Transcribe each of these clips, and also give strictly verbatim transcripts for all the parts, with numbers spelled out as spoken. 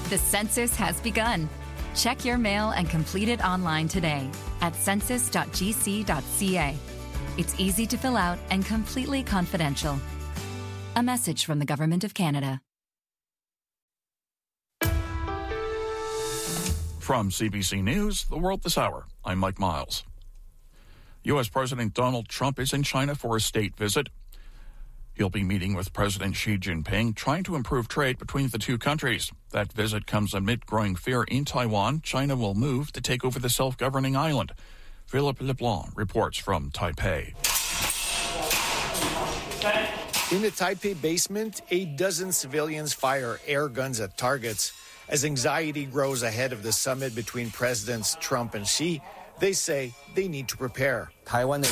The census has begun. Check your mail and complete it online today at census dot g c dot c a. It's easy to fill out and completely confidential. A message from the Government of Canada. From C B C News, The World This Hour, I'm Mike Miles. U S. President Donald Trump is in China for a state visit. He'll be meeting with President Xi Jinping, trying to improve trade between the two countries. That visit comes amid growing fear in Taiwan China will move to take over the self-governing island. Philippe Leblanc reports from Taipei. In the Taipei basement, a dozen civilians fire air guns at targets. As anxiety grows ahead of the summit between Presidents Trump and Xi, they say they need to prepare. Taiwan's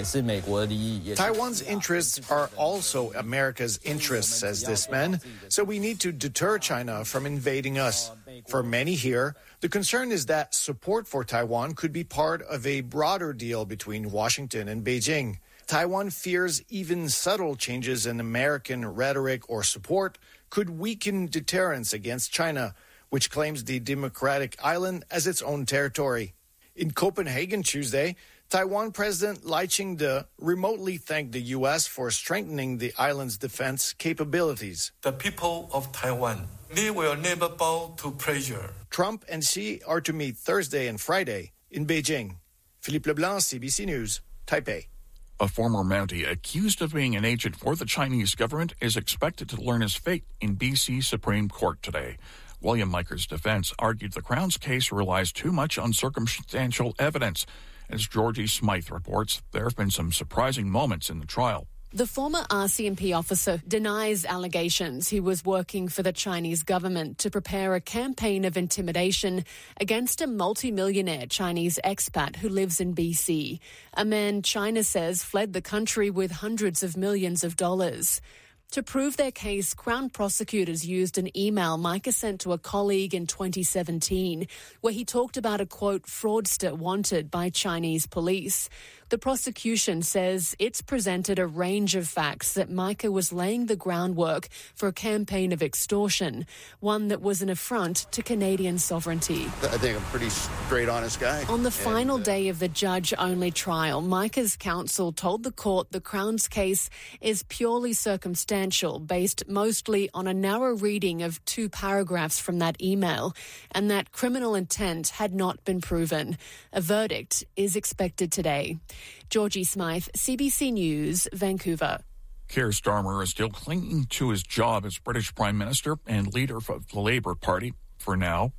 interests are also America's interests, says this man, so we need to deter China from invading us. For many here, the concern is that support for Taiwan could be part of a broader deal between Washington and Beijing. Taiwan fears even subtle changes in American rhetoric or support could weaken deterrence against China, which claims the democratic island as its own territory. In Copenhagen Tuesday, Taiwan President Lai Ching-te remotely thanked the U S for strengthening the island's defense capabilities. The people of Taiwan, they will never bow to pressure. Trump and Xi are to meet Thursday and Friday in Beijing. Philippe Leblanc, C B C News, Taipei. A former Mountie accused of being an agent for the Chinese government is expected to learn his fate in B C Supreme Court today. William Miker's defense argued the Crown's case relies too much on circumstantial evidence. As Georgie Smythe reports, there have been some surprising moments in the trial. The former R C M P officer denies allegations he was working for the Chinese government to prepare a campaign of intimidation against a multimillionaire Chinese expat who lives in B C, a man China says fled the country with hundreds of millions of dollars. To prove their case, Crown prosecutors used an email Micah sent to a colleague in twenty seventeen, where he talked about a, quote, fraudster wanted by Chinese police. The prosecution says it's presented a range of facts that Micah was laying the groundwork for a campaign of extortion, one that was an affront to Canadian sovereignty. I think I'm a pretty straight, honest guy. On the final and, uh... day of the judge-only trial, Micah's counsel told the court the Crown's case is purely circumstantial, based mostly on a narrow reading of two paragraphs from that email, and that criminal intent had not been proven. A verdict is expected today. Georgie Smythe, C B C News, Vancouver. Keir Starmer is still clinging to his job as British Prime Minister and leader of the Labour Party for now.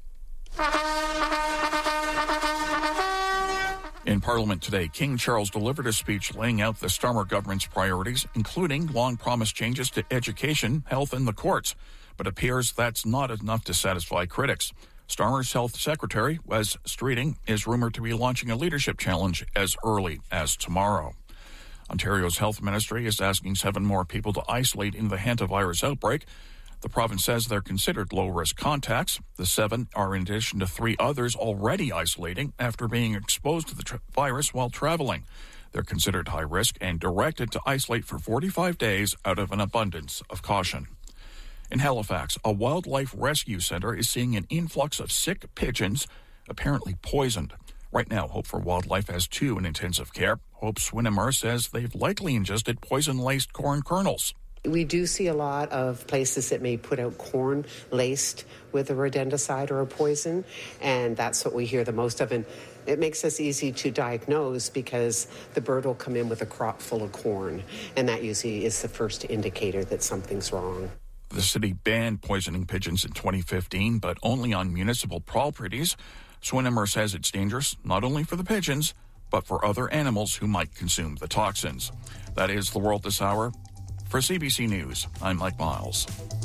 In Parliament today, King Charles delivered a speech laying out the Starmer government's priorities, including long-promised changes to education, health, and the courts. But it appears that's not enough to satisfy critics. Starmer's health secretary, Wes Streeting, is rumored to be launching a leadership challenge as early as tomorrow. Ontario's health ministry is asking seven more people to isolate in the hantavirus outbreak. The province says they're considered low-risk contacts. The seven are in addition to three others already isolating after being exposed to the tra- virus while traveling. They're considered high risk and directed to isolate for forty-five days out of an abundance of caution. In Halifax, a wildlife rescue center is seeing an influx of sick pigeons, apparently poisoned. Right now, Hope for Wildlife has two in intensive care. Hope Swinnemer says they've likely ingested poison-laced corn kernels. We do see a lot of places that may put out corn laced with a rodenticide or a poison, and that's what we hear the most of. And it makes us easy to diagnose because the bird will come in with a crop full of corn, and that usually is the first indicator that something's wrong. The city banned poisoning pigeons in twenty fifteen, but only on municipal properties. Swinnemer says it's dangerous not only for the pigeons, but for other animals who might consume the toxins. That is The World This Hour. For C B C News, I'm Mike Miles.